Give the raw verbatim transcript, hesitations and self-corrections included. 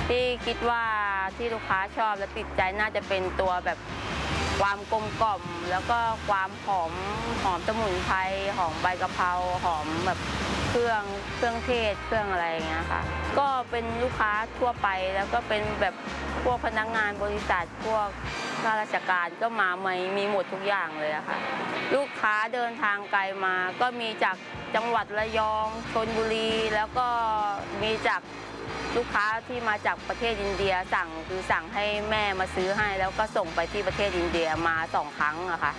ที่คิดว่าที่ลูกค้าชอบและติดใจน่าจะเป็นตัวแบบความกลมกล่อมแล้วก็ความหอมหอมสมุนไพรหอมใบกะเพราหอมแบบเครื่องเครื่องเทศเครื่องอะไรอย่างเงี้ยค่ะก็เป็นลูกค้าทั่วไปแล้วก็เป็นแบบพวกพนักงานบริษัทพวกข้าราชการก็มาไม่มีหมดทุกอย่างเลยอะค่ะลูกค้าเดินทางไกลมาก็มีจากจังหวัดระยองชลบุรีแล้วก็มีจากลูกค้าที่มาจากประเทศอินเดียสั่งคือสั่งให้แม่มาซื้อให้แล้วก็ส่งไปที่ประเทศอินเดียมาสองครั้งอะค่ะ